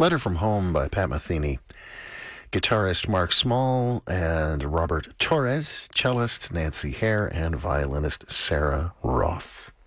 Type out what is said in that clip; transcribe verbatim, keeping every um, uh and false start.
Letter from Home by Pat Metheny. Guitarist Mark Small and Robert Torres, cellist Nancy Hare, and violinist Sarah Roth.